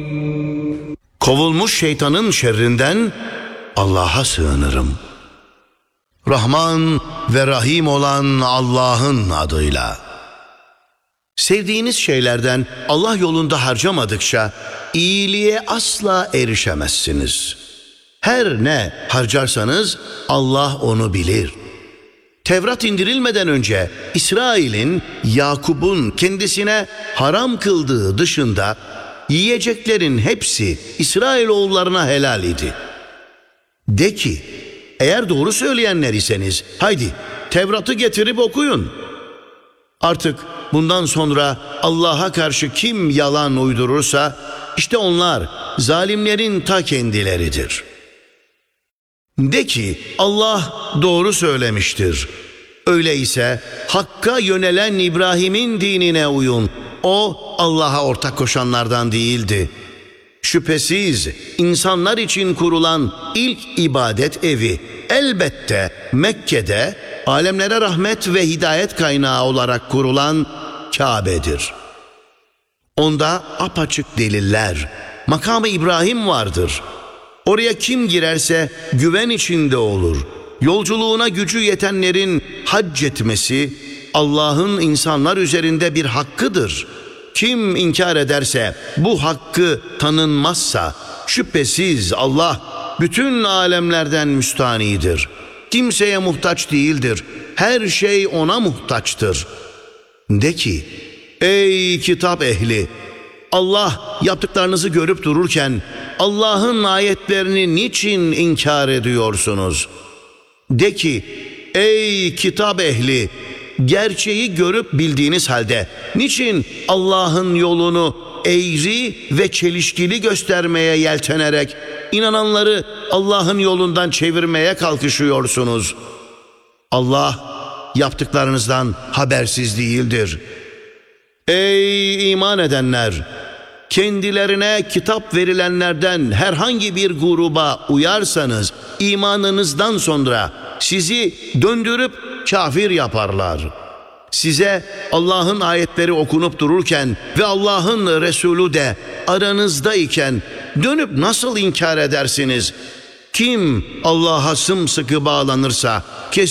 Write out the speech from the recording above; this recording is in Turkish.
Kovulmuş şeytanın şerrinden Allah'a sığınırım. Rahman ve Rahim olan Allah'ın adıyla. Sevdiğiniz şeylerden Allah yolunda harcamadıkça iyiliğe asla erişemezsiniz. Her ne harcarsanız Allah onu bilir. Tevrat indirilmeden önce İsrail'in, Yakup'un kendisine haram kıldığı dışında yiyeceklerin hepsi İsrailoğullarına helal idi. De ki, eğer doğru söyleyenler iseniz haydi Tevrat'ı getirip okuyun. Artık bundan sonra Allah'a karşı kim yalan uydurursa işte onlar zalimlerin ta kendileridir. De ki Allah doğru söylemiştir. Öyleyse Hakk'a yönelen İbrahim'in dinine uyun. O Allah'a ortak koşanlardan değildi. Şüphesiz insanlar için kurulan ilk ibadet evi elbette Mekke'de alemlere rahmet ve hidayet kaynağı olarak kurulan Kabe'dir. Onda apaçık deliller, makamı İbrahim vardır. Oraya kim girerse güven içinde olur. Yolculuğuna gücü yetenlerin hac etmesi Allah'ın insanlar üzerinde bir hakkıdır. Kim inkar ederse, bu hakkı tanınmazsa şüphesiz Allah bütün alemlerden müstanidir. Kimseye muhtaç değildir. Her şey ona muhtaçtır. De ki, ey kitap ehli! Allah yaptıklarınızı görüp dururken Allah'ın ayetlerini niçin inkar ediyorsunuz? De ki, ey kitap ehli! Gerçeği görüp bildiğiniz halde niçin Allah'ın yolunu eğri ve çelişkili göstermeye yeltenerek inananları Allah'ın yolundan çevirmeye kalkışıyorsunuz? Allah yaptıklarınızdan habersiz değildir. Ey iman edenler! Kendilerine kitap verilenlerden herhangi bir gruba uyarsanız imanınızdan sonra sizi döndürüp kafir yaparlar. Size Allah'ın ayetleri okunup dururken ve Allah'ın Resulü de aranızdayken dönüp nasıl inkar edersiniz? Kim Allah'a sımsıkı bağlanırsa